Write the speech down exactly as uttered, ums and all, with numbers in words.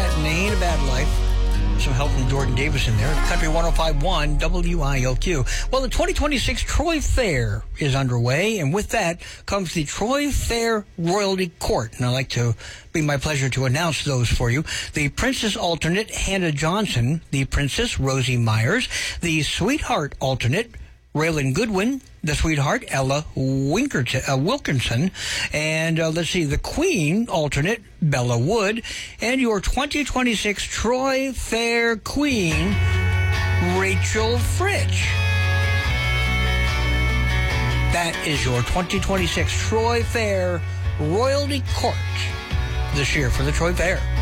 and Ain't a Bad Life. Some help from Jordan Davis in there. Country one oh five point one W I L Q. Well, the twenty twenty-six Troy Fair is underway, and with that comes the Troy Fair Royalty Court. And I'd like to be my pleasure to announce those for you. The Princess Alternate, Hannah Johnson. The Princess, Rosie Myers. The Sweetheart Alternate, Raylan Goodwin. The Sweetheart, Ella Winkerton, uh, Wilkinson. And uh, let's see, the Queen Alternate, Bella Wood. And your twenty twenty-six Troy Fair Queen, Rachel Fritch. That is your twenty twenty-six Troy Fair Royalty Court this year for the Troy Fair.